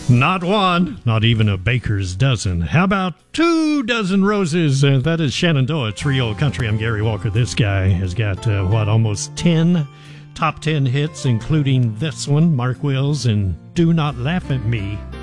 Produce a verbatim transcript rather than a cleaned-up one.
Not one, not even a baker's dozen. How about two dozen roses? Uh, that is Shenandoah Trio Country. I'm Gary Walker. This guy has got, uh, what, almost ten top ten hits, including this one, Mark Wills and Do Not Laugh at Me.